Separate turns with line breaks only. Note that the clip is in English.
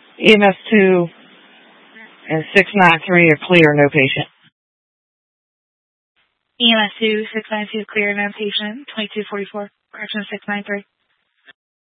EMS 2 and 693 are clear, no patient.
EMS 2, 692 clear, no patient. 2244, correction 693.